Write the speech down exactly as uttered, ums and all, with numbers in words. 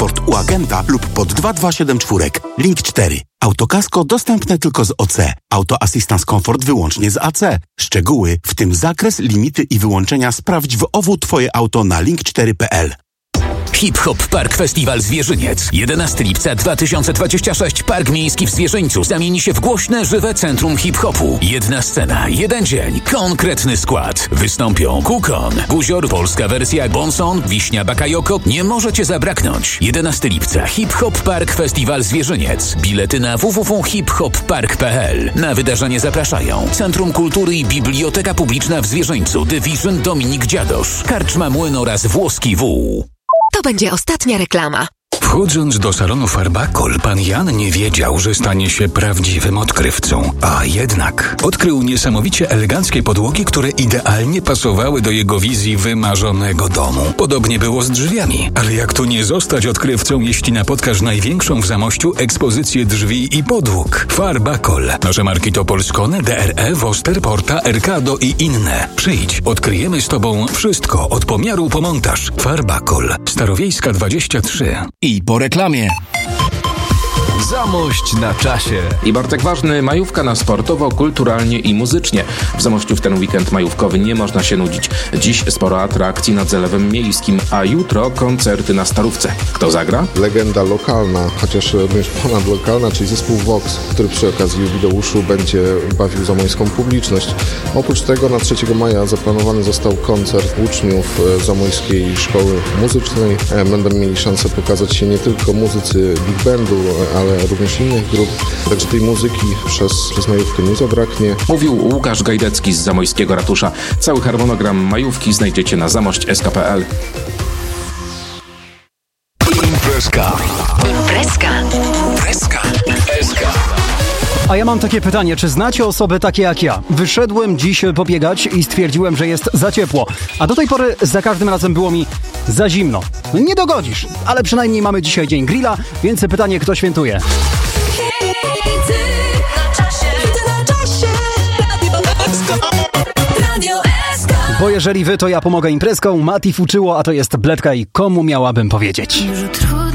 Komfort u agenta lub pod dwa dwa siedem cztery. Link cztery. Autokasko dostępne tylko z O C. Auto Assistance Comfort wyłącznie z A C. Szczegóły, w tym zakres, limity i wyłączenia sprawdź w O W Twoje auto na link cztery kropka p l. Hip Hop Park Festiwal Zwierzyniec. jedenastego lipca dwa tysiące dwudziestego szóstego. Park Miejski w Zwierzyńcu zamieni się w głośne, żywe centrum hip-hopu. Jedna scena, jeden dzień, konkretny skład. Wystąpią Kukon, Guzior, polska wersja Bonson, Wiśnia Bakayoko. Nie możecie zabraknąć. jedenastego lipca Hip Hop Park Festiwal Zwierzyniec. Bilety na w w w kropka hip hop park kropka p l. Na wydarzenie zapraszają Centrum Kultury i Biblioteka Publiczna w Zwierzyńcu, Division Dominik Dziadosz, Karczma Młyn oraz Włoski Wół. To będzie ostatnia reklama. Wchodząc do salonu Farbakol, pan Jan nie wiedział, że stanie się prawdziwym odkrywcą. A jednak odkrył niesamowicie eleganckie podłogi, które idealnie pasowały do jego wizji wymarzonego domu. Podobnie było z drzwiami. Ale jak tu nie zostać odkrywcą, jeśli napotkasz największą w Zamościu ekspozycję drzwi i podłóg? Farbakol. Nasze marki to Polskone, D R E, Woster, Porta, Erkado i inne. Przyjdź, odkryjemy z tobą wszystko, od pomiaru po montaż. Farbakol. Starowiejska dwadzieścia trzy. I po reklamie. Zamość na czasie. I Bartek Ważny, majówka na sportowo, kulturalnie i muzycznie. W Zamościu w ten weekend majówkowy nie można się nudzić. Dziś sporo atrakcji nad Zalewem Miejskim, a jutro koncerty na Starówce. Kto zagra? Legenda lokalna, chociaż również ponad lokalna, czyli zespół Vox, który przy okazji jubileuszu będzie bawił zamojską publiczność. Oprócz tego na trzeciego maja zaplanowany został koncert uczniów Zamojskiej Szkoły Muzycznej. Będą mieli szansę pokazać się nie tylko muzycy big bandu, ale również innych grup, także tej muzyki przez, przez majówkę nie zabraknie. Mówił Łukasz Gajdecki z Zamojskiego Ratusza. Cały harmonogram majówki znajdziecie na zamość kropka s k kropka p l. Imprezka. Imprezka. Imprezka. Imprezka. A ja mam takie pytanie, czy znacie osoby takie jak ja? Wyszedłem dziś pobiegać i stwierdziłem, że jest za ciepło, a do tej pory za każdym razem było mi za zimno. No nie dogodzisz, ale przynajmniej mamy dzisiaj dzień grilla, więc pytanie, kto świętuje? Bo jeżeli wy, to ja pomogę imprezką. Mati fuczyło, a to jest Bledka i komu miałabym powiedzieć?